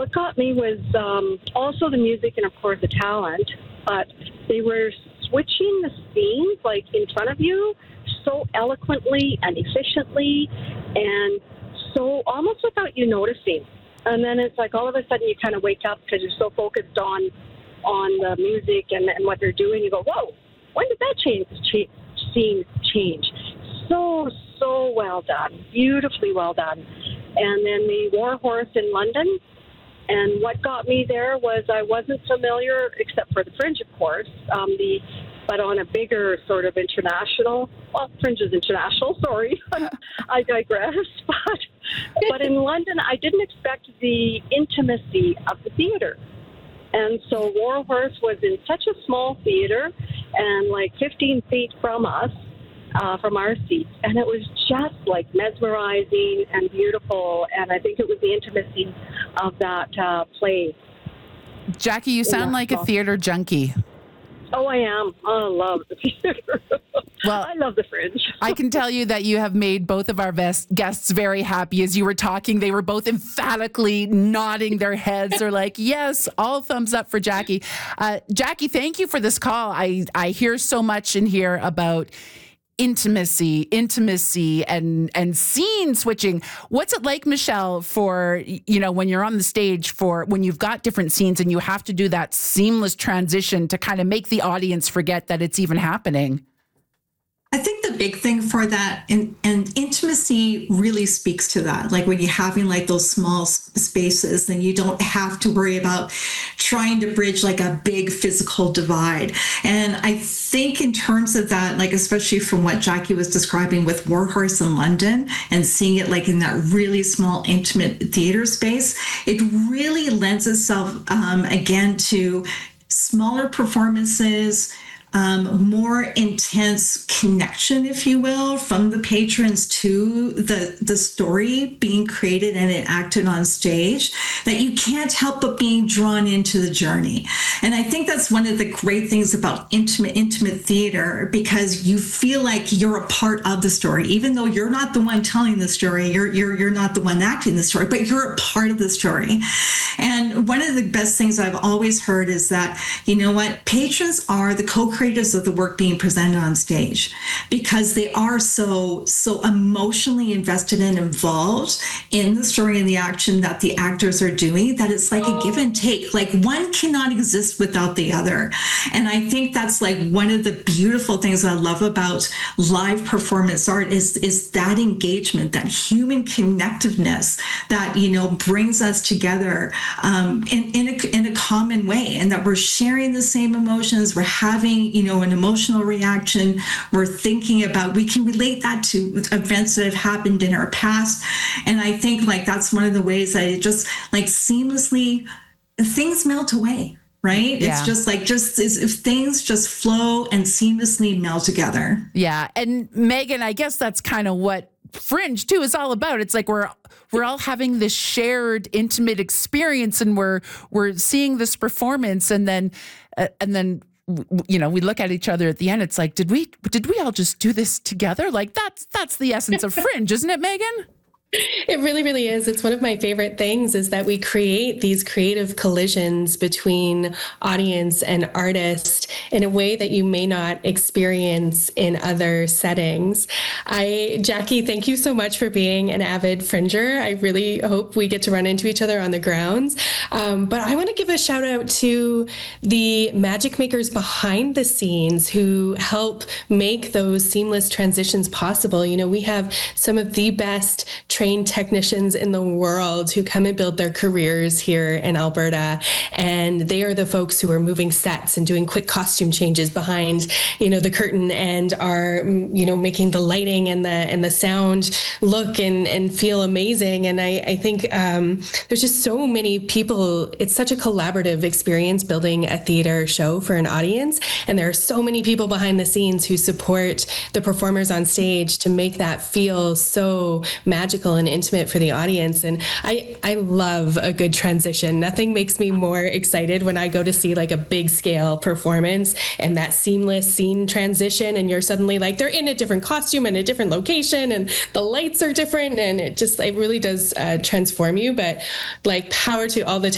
what got me was also the music and, of course, the talent. But they were switching the scenes, like, in front of you so eloquently and efficiently and so almost without you noticing. And then it's like all of a sudden you kind of wake up because you're so focused on the music and what they're doing. You go, whoa, when did that scene change? So well done. Beautifully well done. And then the War Horse in London. And what got me there was I wasn't familiar, except for the Fringe, of course, but on a bigger sort of international, well, Fringe is international, sorry, I digress. But in London, I didn't expect the intimacy of the theater. And so War Horse was in such a small theater and like 15 feet from us, from our seats. And it was just like mesmerizing and beautiful. And I think it was the intimacy of that play. Jackie, you sound like a theater junkie. Oh, I am. I love the theater. Well, I love the Fringe. I can tell you that you have made both of our guests very happy. As you were talking, they were both emphatically nodding their heads. They're like, yes, all thumbs up for Jackie. Jackie, thank you for this call. I hear so much in here about intimacy and scene switching. What's it like, Michelle, for, when you're on the stage, for when you've got different scenes and you have to do that seamless transition to kind of make the audience forget that it's even happening? I think the big thing for that and intimacy really speaks to that. Like when you're having like those small spaces, then you don't have to worry about trying to bridge like a big physical divide. And I think in terms of that, like especially from what Jackie was describing with War Horse in London and seeing it like in that really small, intimate theater space, it really lends itself again to smaller performances, more intense connection, if you will, from the patrons to the story being created and enacted on stage, that you can't help but being drawn into the journey. And I think that's one of the great things about intimate theater, because you feel like you're a part of the story, even though you're not the one telling the story, you're not the one acting the story, but you're a part of the story. And one of the best things I've always heard is that, patrons are the co-creators of the work being presented on stage, because they are so emotionally invested and involved in the story and the action that the actors are doing, that it's like a give and take. Like one cannot exist without the other. And I think that's like one of the beautiful things I love about live performance art is that engagement, that human connectiveness that, brings us together in a common way, and that we're sharing the same emotions, we're having, an emotional reaction, we're thinking about, we can relate that to events that have happened in our past. And I think like that's one of the ways that it just like seamlessly, things melt away, right? Yeah. It's just like, if things just flow and seamlessly meld together. Yeah. And Megan, I guess that's kind of what Fringe too is all about. It's like we're all having this shared intimate experience, and we're seeing this performance, and then we look at each other at the end. It's like, did we all just do this together? Like that's the essence of Fringe, isn't it, Megan? It really, really is. It's one of my favorite things, is that we create these creative collisions between audience and artist in a way that you may not experience in other settings. Jackie, thank you so much for being an avid Fringer. I really hope we get to run into each other on the grounds. But I want to give a shout out to the magic makers behind the scenes who help make those seamless transitions possible. We have some of the best trained technicians in the world who come and build their careers here in Alberta. And they are the folks who are moving sets and doing quick costume changes behind, the curtain, and are, making the lighting and the sound look and feel amazing. And I think there's just so many people. It's such a collaborative experience building a theater show for an audience. And there are so many people behind the scenes who support the performers on stage to make that feel so magical and intimate for the audience. And I love a good transition. Nothing makes me more excited when I go to see like a big scale performance and that seamless scene transition, and you're suddenly like, they're in a different costume and a different location and the lights are different, and it really does transform you. But like, power to all the